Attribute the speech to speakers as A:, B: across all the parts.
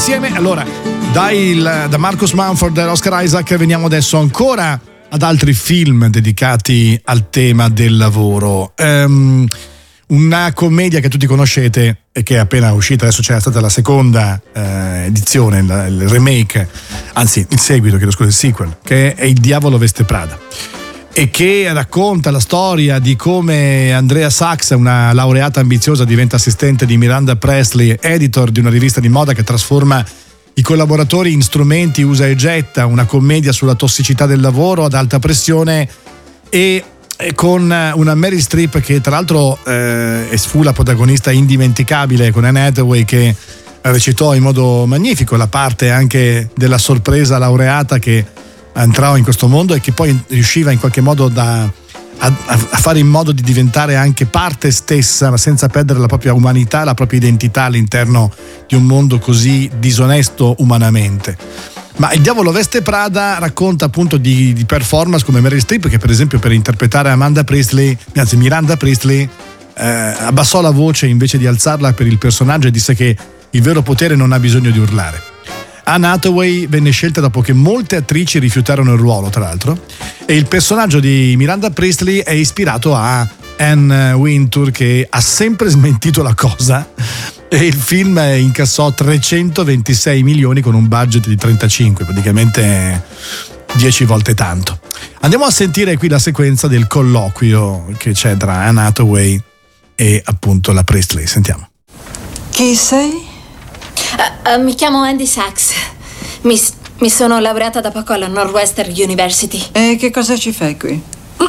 A: insieme. Allora, da Marcus Mumford e Oscar Isaac veniamo adesso ancora ad altri film dedicati al tema del lavoro. Una commedia che tutti conoscete e che è appena uscita, adesso c'è stata la seconda edizione, il remake, anzi il seguito, chiedo scusa, il sequel, che è Il diavolo veste Prada, e che racconta la storia di come Andrea Sachs, una laureata ambiziosa, diventa assistente di Miranda Priestley, editor di una rivista di moda che trasforma i collaboratori in strumenti usa e getta, una commedia sulla tossicità del lavoro ad alta pressione, e con una Meryl Streep che tra l'altro fu la protagonista indimenticabile, con Anne Hathaway che recitò in modo magnifico la parte anche della sorpresa laureata che entrava in questo mondo e che poi riusciva in qualche modo a fare in modo di diventare anche parte stessa, ma senza perdere la propria umanità, la propria identità all'interno di un mondo così disonesto umanamente. Ma Il diavolo veste Prada racconta appunto di performance come Meryl Streep, che per esempio per interpretare Miranda Priestley abbassò la voce invece di alzarla per il personaggio e disse che il vero potere non ha bisogno di urlare. Anne Hathaway venne scelta dopo che molte attrici rifiutarono il ruolo, tra l'altro, e il personaggio di Miranda Priestley è ispirato a Anne Wintour, che ha sempre smentito la cosa, e il film incassò 326 milioni con un budget di 35, praticamente 10 volte tanto. Andiamo a sentire qui la sequenza del colloquio che c'è tra Anne Hathaway e appunto la Priestley. Sentiamo.
B: Chi sei?
C: Mi chiamo Andy Sachs. Mi sono laureata da poco alla Northwestern University.
B: E che cosa ci fai qui?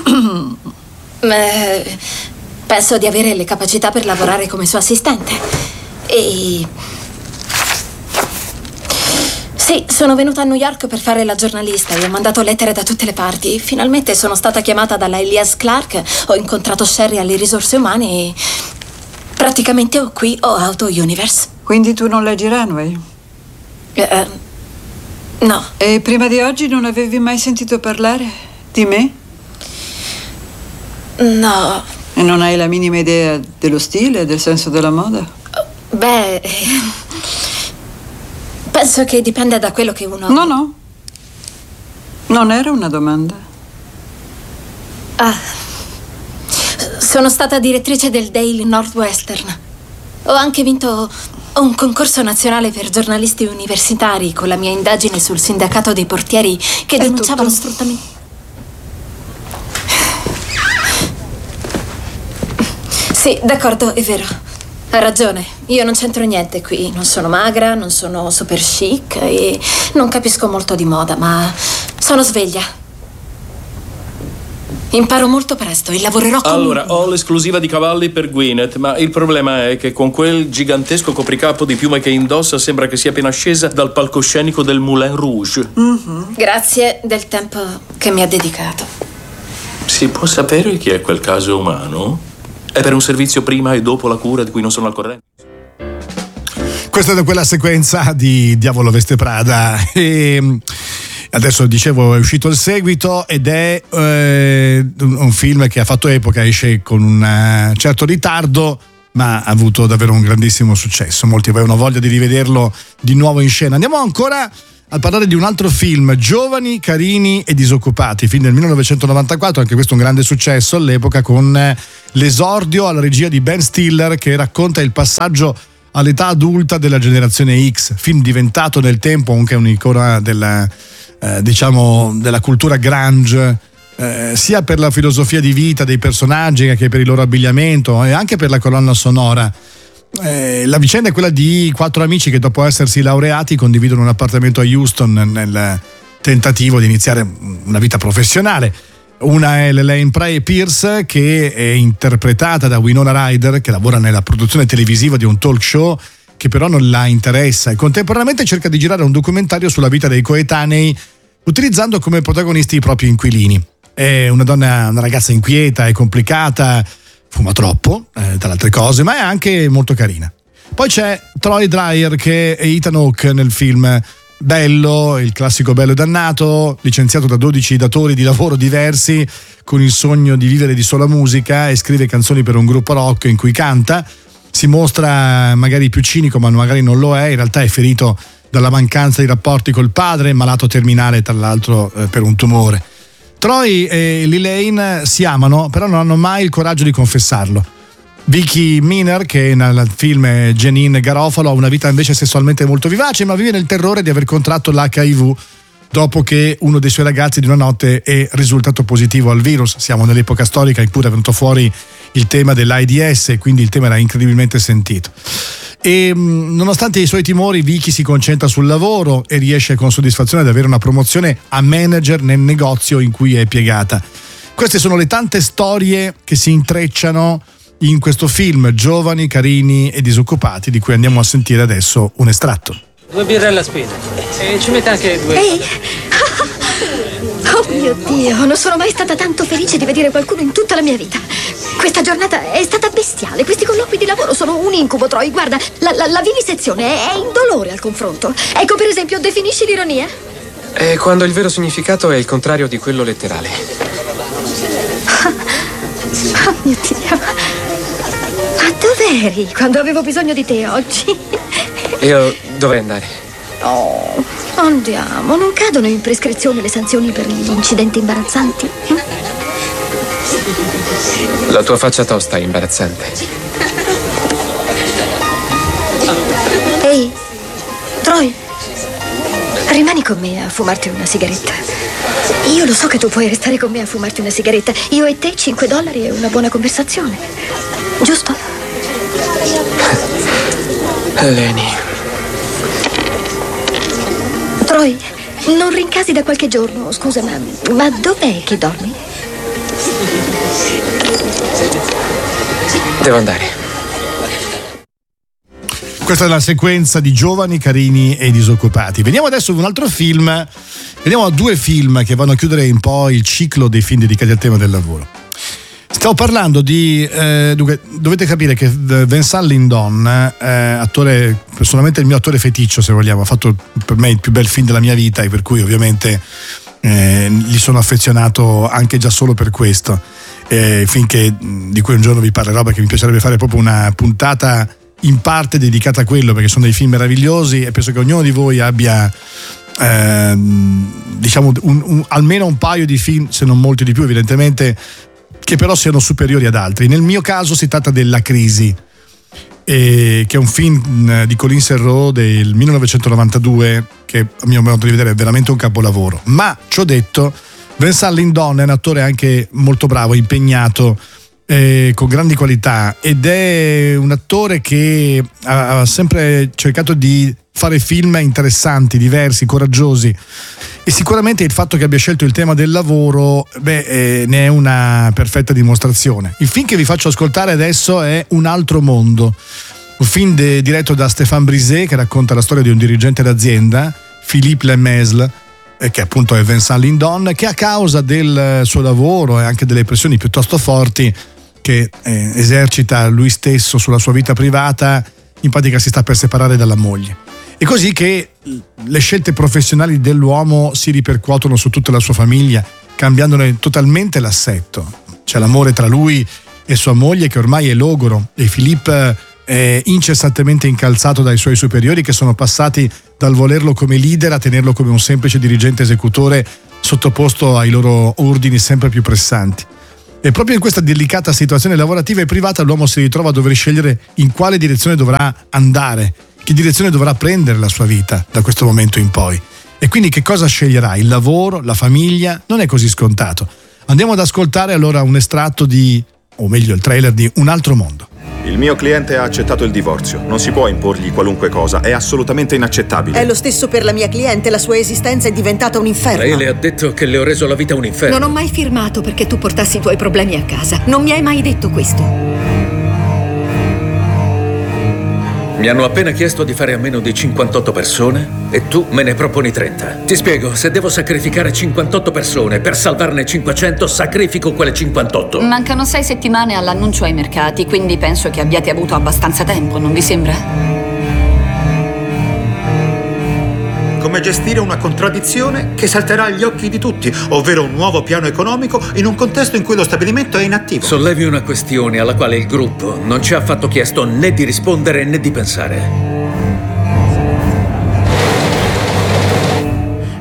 C: Penso di avere le capacità per lavorare come sua assistente. E sì, sono venuta a New York per fare la giornalista e ho mandato lettere da tutte le parti. Finalmente sono stata chiamata dalla Elias Clark, ho incontrato Sherry alle risorse umane e praticamente qui ho Auto Universe.
B: Quindi tu non leggi Runway?
C: No.
B: E prima di oggi non avevi mai sentito parlare di me?
C: No.
B: E non hai la minima idea dello stile, del senso della moda?
C: Beh, penso che dipenda da quello che uno...
B: No. Non era una domanda.
C: Sono stata direttrice del Daily Northwestern. Ho anche vinto un concorso nazionale per giornalisti universitari con la mia indagine sul sindacato dei portieri che denunciavano sfruttamento. Sì, d'accordo, è vero. Ha ragione, io non c'entro niente qui. Non sono magra, non sono super chic e non capisco molto di moda, ma sono sveglia. Imparo molto presto e lavorerò con...
D: Allora, ho l'esclusiva di cavalli per Gwyneth, ma il problema è che con quel gigantesco copricapo di piume che indossa sembra che sia appena scesa dal palcoscenico del Moulin Rouge.
C: Mm-hmm. Grazie del tempo che mi ha dedicato.
D: Si può sapere chi è quel caso umano? È per un servizio prima e dopo la cura di cui non sono al corrente.
A: Questa è quella sequenza di Diavolo veste Prada e adesso dicevo è uscito il seguito ed è un film che ha fatto epoca, esce con un certo ritardo ma ha avuto davvero un grandissimo successo, molti avevano voglia di rivederlo di nuovo in scena. Andiamo ancora a parlare di un altro film, Giovani, carini e disoccupati, film del 1994, anche questo un grande successo all'epoca, con l'esordio alla regia di Ben Stiller che racconta il passaggio all'età adulta della generazione X, film diventato nel tempo anche un'icona della cultura grunge, sia per la filosofia di vita dei personaggi che per il loro abbigliamento e anche per la colonna sonora. La vicenda è quella di 4 amici che dopo essersi laureati condividono un appartamento a Houston nel tentativo di iniziare una vita professionale. Una è Elaine Pierce, che è interpretata da Winona Ryder, che lavora nella produzione televisiva di un talk show che però non la interessa, e contemporaneamente cerca di girare un documentario sulla vita dei coetanei utilizzando come protagonisti i propri inquilini. È una donna, una ragazza inquieta e complicata, fuma troppo, tra le altre cose, ma è anche molto carina. Poi c'è Troy Dreyer, che è Ethan Hawke nel film Bello, il classico Bello e Dannato, licenziato da 12 datori di lavoro diversi, con il sogno di vivere di sola musica, e scrive canzoni per un gruppo rock in cui canta. Si mostra magari più cinico, ma magari non lo è, in realtà è ferito dalla mancanza di rapporti col padre, malato terminale tra l'altro per un tumore. Troy e Lillian si amano, però non hanno mai il coraggio di confessarlo. Vicky Miner, che nel film è Janine Garofalo, ha una vita invece sessualmente molto vivace, ma vive nel terrore di aver contratto l'HIV dopo che uno dei suoi ragazzi di una notte è risultato positivo al virus. Siamo nell'epoca storica in cui è venuto fuori il tema dell'AIDS, quindi il tema era incredibilmente sentito. E nonostante i suoi timori, Vicky si concentra sul lavoro e riesce con soddisfazione ad avere una promozione a manager nel negozio in cui è piegata. Queste sono le tante storie che si intrecciano in questo film, Giovani, carini e disoccupati, di cui andiamo a sentire adesso un estratto.
E: 2 birre alla spina e ci mette anche 2.
F: Ehi! Oh mio Dio, non sono mai stata tanto felice di vedere qualcuno in tutta la mia vita. Questa giornata è stata bestiale. Questi colloqui di lavoro sono un incubo, Troy. Guarda, la vivisezione è indolore al confronto. Ecco, per esempio, definisci l'ironia?
E: È quando il vero significato è il contrario di quello letterale.
F: Oh mio Dio. Ma dov'eri quando avevo bisogno di te oggi?
E: Io dovrei andare.
F: Oh, andiamo. Non cadono in prescrizione le sanzioni per gli incidenti imbarazzanti?
E: La tua faccia tosta è imbarazzante.
F: Ehi, Troy, rimani con me a fumarti una sigaretta. Io lo so che tu puoi restare con me a fumarti una sigaretta. Io e te, $5 e una buona conversazione. Giusto?
E: Leni.
F: Troy, non rincasi da qualche giorno, scusa, ma dov'è che dormi?
E: Devo andare.
A: Questa è la sequenza di Giovani, carini e disoccupati. Veniamo adesso ad un altro film. Veniamo a 2 film che vanno a chiudere un po' il ciclo dei film dedicati al tema del lavoro. Stavo parlando di dovete capire che Vincent Lindon, attore, personalmente il mio attore feticcio, se vogliamo, ha fatto per me il più bel film della mia vita, e per cui ovviamente gli sono affezionato anche già solo per questo, finché di cui un giorno vi parlerò, perché mi piacerebbe fare proprio una puntata in parte dedicata a quello, perché sono dei film meravigliosi e penso che ognuno di voi abbia diciamo almeno un paio di film, se non molti di più evidentemente, che però siano superiori ad altri. Nel mio caso si tratta della Crisi, che è un film di Colin Serrault del 1992 che a mio modo di vedere è veramente un capolavoro. Ma ciò detto, Vincent Lindon è un attore anche molto bravo, impegnato, con grandi qualità, ed è un attore che ha sempre cercato di fare film interessanti, diversi, coraggiosi, e sicuramente il fatto che abbia scelto il tema del lavoro ne è una perfetta dimostrazione. Il film che vi faccio ascoltare adesso è Un altro mondo, un film diretto da Stéphane Brisé, che racconta la storia di un dirigente d'azienda, Philippe Lemesle, che appunto è Vincent Lindon, che a causa del suo lavoro e anche delle pressioni piuttosto forti che esercita lui stesso sulla sua vita privata, in pratica si sta per separare dalla moglie. È così che le scelte professionali dell'uomo si ripercuotono su tutta la sua famiglia, cambiandone totalmente l'assetto. C'è l'amore tra lui e sua moglie che ormai è logoro, e Philippe è incessantemente incalzato dai suoi superiori, che sono passati dal volerlo come leader a tenerlo come un semplice dirigente esecutore sottoposto ai loro ordini sempre più pressanti. E proprio in questa delicata situazione lavorativa e privata l'uomo si ritrova a dover scegliere in quale direzione dovrà andare, che direzione dovrà prendere la sua vita da questo momento in poi. E quindi che cosa sceglierà? Il lavoro, la famiglia? Non è così scontato. Andiamo ad ascoltare allora un estratto o meglio il trailer di Un altro mondo.
G: Il mio cliente ha accettato il divorzio. Non si può imporgli qualunque cosa, è assolutamente inaccettabile.
H: È lo stesso per la mia cliente, la sua esistenza è diventata un inferno.
I: Lei le ha detto che le ho reso la vita un inferno.
H: Non ho mai firmato perché tu portassi i tuoi problemi a casa. Non mi hai mai detto questo.
I: Mi hanno appena chiesto di fare a meno di 58 persone e tu me ne proponi 30. Ti spiego, se devo sacrificare 58 persone per salvarne 500, sacrifico quelle 58.
J: Mancano 6 settimane all'annuncio ai mercati, quindi penso che abbiate avuto abbastanza tempo, non vi sembra?
K: Come gestire una contraddizione che salterà agli occhi di tutti, ovvero un nuovo piano economico in un contesto in cui lo stabilimento è inattivo.
I: Sollevi una questione alla quale il gruppo non ci ha affatto chiesto né di rispondere né di pensare.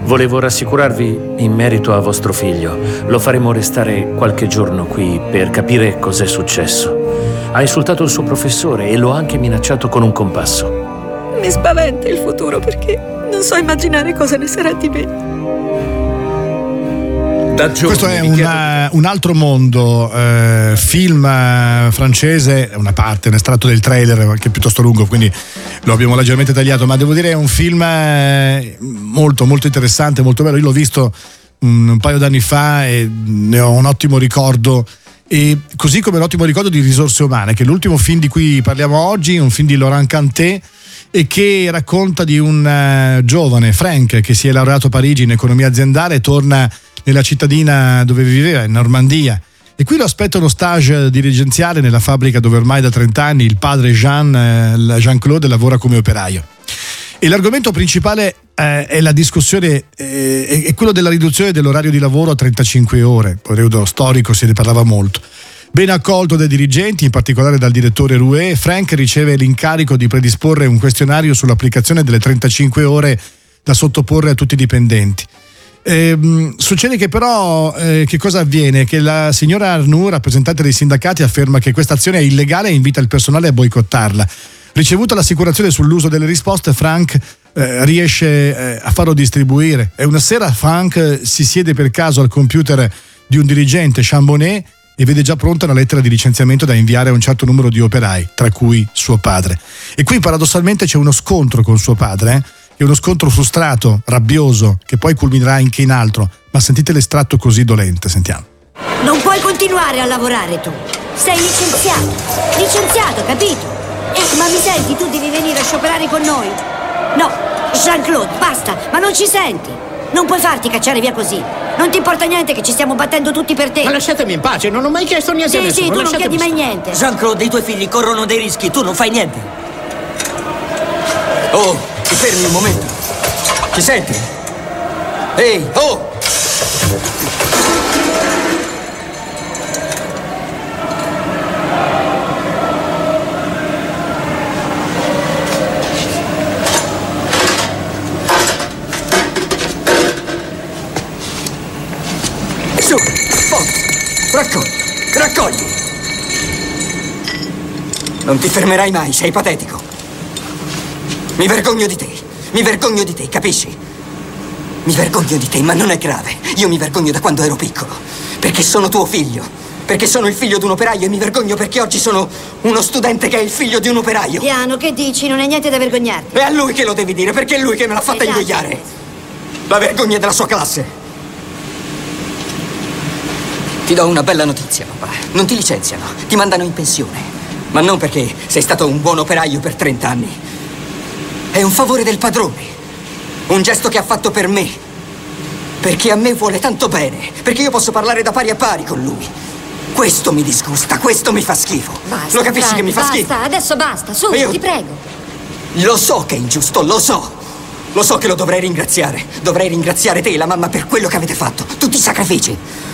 L: Volevo rassicurarvi in merito a vostro figlio. Lo faremo restare qualche giorno qui per capire cos'è successo. Ha insultato il suo professore e lo ha anche minacciato con un compasso.
H: Mi spaventa il futuro perché non so immaginare cosa ne sarà di me.
A: Questo è un altro mondo, film francese, una parte, un estratto del trailer, anche piuttosto lungo, quindi lo abbiamo leggermente tagliato, ma devo dire è un film molto molto interessante, molto bello. Io l'ho visto un paio d'anni fa e ne ho un ottimo ricordo, e così come un ottimo ricordo di Risorse Umane, che è l'ultimo film di cui parliamo oggi, un film di Laurent Cantet, e che racconta di un giovane, Frank, che si è laureato a Parigi in economia aziendale e torna nella cittadina dove viveva, in Normandia, e qui lo aspetta uno stage dirigenziale nella fabbrica dove ormai da 30 anni il padre Jean-Claude lavora come operaio. E l'argomento principale è la discussione, è quello della riduzione dell'orario di lavoro a 35 ore, periodo storico se ne parlava molto. Ben accolto dai dirigenti, in particolare dal direttore Rouet, Frank riceve l'incarico di predisporre un questionario sull'applicazione delle 35 ore da sottoporre a tutti i dipendenti. Succede che però che cosa avviene? Che la signora Arnoux, rappresentante dei sindacati, afferma che questa azione è illegale e invita il personale a boicottarla. Ricevuta l'assicurazione sull'uso delle risposte, Frank riesce a farlo distribuire, e una sera Frank si siede per caso al computer di un dirigente, Chambonnet, e vede già pronta una lettera di licenziamento da inviare a un certo numero di operai, tra cui suo padre. E qui paradossalmente c'è uno scontro con suo padre, è uno scontro frustrato, rabbioso, che poi culminerà anche in altro. Ma sentite l'estratto così dolente, sentiamo.
M: Non puoi continuare a lavorare tu. Sei licenziato. Licenziato, capito? Ma mi senti? Tu devi venire a scioperare con noi. No, Jean-Claude, basta, ma non ci senti. Non puoi farti cacciare via così. Non ti importa niente che ci stiamo battendo tutti per te.
N: Ma lasciatemi in pace, non ho mai chiesto niente a nessuno.
M: Sì, tu non chiedi mai niente.
O: Jean-Claude, i tuoi figli corrono dei rischi, tu non fai niente. Oh, ti fermi un momento. Ci senti? Ehi, oh! Su, forza, raccogli. Non ti fermerai mai, sei patetico. Mi vergogno di te, capisci? Mi vergogno di te, ma non è grave. Io mi vergogno da quando ero piccolo, perché sono tuo figlio, perché sono il figlio di un operaio, e mi vergogno perché oggi sono uno studente che è il figlio di un operaio.
M: Piano, che dici? Non è niente da vergognarti.
O: È a lui che lo devi dire, perché è lui che me l'ha fatta ingoiare. La vergogna della sua classe. Ti do una bella notizia, papà. Non ti licenziano, ti mandano in pensione. Ma non perché sei stato un buon operaio per 30 anni. È un favore del padrone. Un gesto che ha fatto per me. Perché a me vuole tanto bene. Perché io posso parlare da pari a pari con lui. Questo mi disgusta, questo mi fa schifo.
M: Basta,
O: lo capisci, Frank, che mi fa schifo?
M: Basta, adesso basta, su, ti prego.
O: Lo so che è ingiusto, lo so. Lo so che lo dovrei ringraziare. Dovrei ringraziare te e la mamma per quello che avete fatto. Tutti i sacrifici.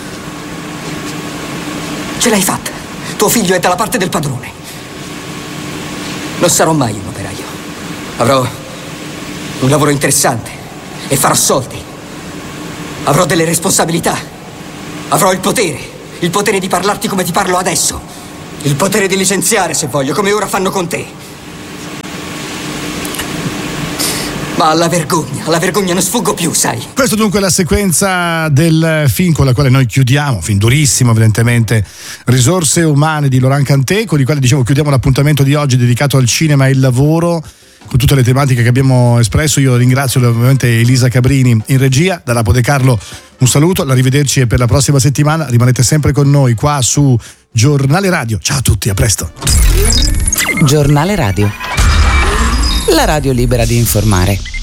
O: Ce l'hai fatta. Tuo figlio è dalla parte del padrone. Non sarò mai un operaio. Avrò un lavoro interessante e farò soldi. Avrò delle responsabilità. Avrò il potere di parlarti come ti parlo adesso. Il potere di licenziare se voglio, come ora fanno con te. Ma alla vergogna non sfuggo più, sai.
A: Questo dunque è la sequenza del film con la quale noi chiudiamo, film durissimo evidentemente, Risorse Umane di Laurent Cantet, con il quale dicevo chiudiamo l'appuntamento di oggi dedicato al cinema e il lavoro, con tutte le tematiche che abbiamo espresso. Io ringrazio ovviamente Elisa Cabrini in regia, da Lapo De Carlo un saluto, arrivederci, e per la prossima settimana rimanete sempre con noi qua su Giornale Radio. Ciao a tutti, a presto.
P: Giornale Radio, la radio libera di informare.